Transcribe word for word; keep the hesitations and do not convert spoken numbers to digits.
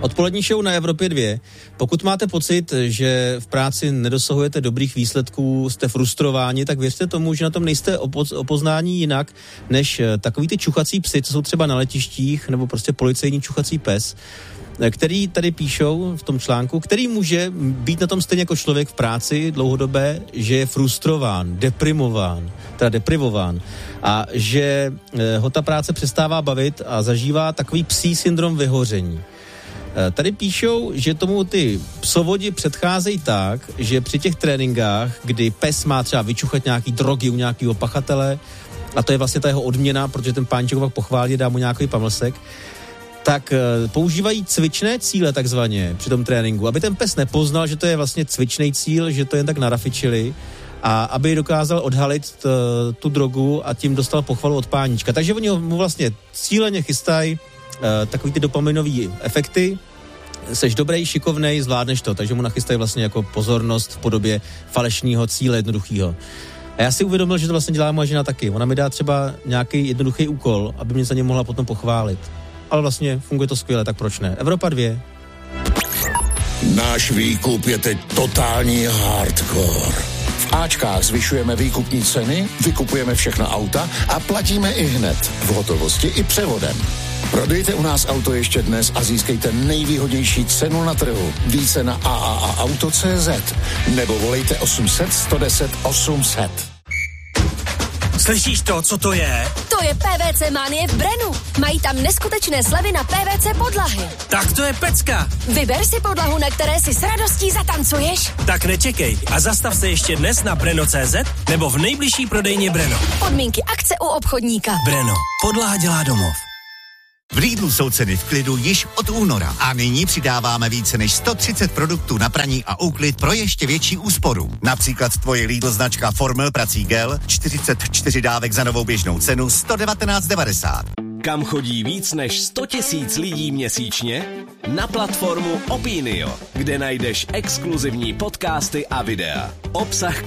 Odpolední show na Evropě dva. Pokud máte pocit, že v práci nedosahujete dobrých výsledků, jste frustrováni, tak věřte tomu, že na tom nejste opo- opoznání jinak, než takový ty čuchací psy, co jsou třeba na letištích, nebo prostě policejní čuchací pes, který tady píšou v tom článku, který může být na tom stejně jako člověk v práci dlouhodobé, že je frustrován, deprimován, teda deprivován a že ho ta práce přestává bavit a zažívá takový psí syndrom vyhoření. Tady píšou, že tomu ty psovodi předcházejí tak, že při těch tréninkách, kdy pes má třeba vyčuchat nějaký drogy u nějakého pachatele, a to je vlastně ta jeho odměna, protože ten páníček pak pochválí, dá mu nějaký pamlsek, tak používají cvičné cíle takzvaně při tom tréninku, aby ten pes nepoznal, že to je vlastně cvičný cíl, že to jen tak narafičili a aby dokázal odhalit t, tu drogu a tím dostal pochvalu od páníčka. Takže oni mu vlastně cíleně chystají uh, takový ty dopaminové efekty, seš dobrý, šikovnej, zvládneš to, takže mu nachystají vlastně jako pozornost v podobě falešného cíle jednoduchého. A já si uvědomil, že to vlastně dělá moje žena taky. Ona mi dá třeba nějaký jednoduchý úkol, aby mě za ně mohla potom pochválit. Ale vlastně funguje to skvěle, tak proč ne? Evropa dva. Náš výkup je teď totální hardcore. V Ačkách zvyšujeme výkupní ceny, vykupujeme všechna auta a platíme i hned, v hotovosti i převodem. Prodejte u nás auto ještě dnes a získejte nejvýhodnější cenu na trhu. Více na a a a auto tečka cé zet nebo volejte osm set, sto deset, osm set. Slyšíš to, co to je? To je P V C Manie v Brenu. Mají tam neskutečné slevy na P V C podlahy. Tak to je pecka. Vyber si podlahu, na které si s radostí zatancuješ. Tak nečekej a zastav se ještě dnes na breno tečka cé zet nebo v nejbližší prodejně Breno. Podmínky akce u obchodníka. Breno. Podlaha dělá domov. V Lidlu jsou ceny v klidu již od února a nyní přidáváme více než sto třicet produktů na praní a úklid pro ještě větší úsporu. Například tvoje Lidl značka Formel prací gel, čtyřicet čtyři dávek za novou běžnou cenu sto devatenáct devadesát. Kam chodí víc než sto tisíc lidí měsíčně? Na platformu Opinio, kde najdeš exkluzivní podcasty a videa. Obsah